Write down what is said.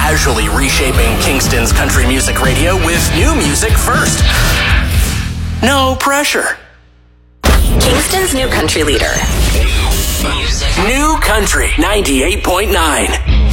casually reshaping Kingston's country music radio with new music first. No pressure. Kingston's new country leader. New Country 98.9.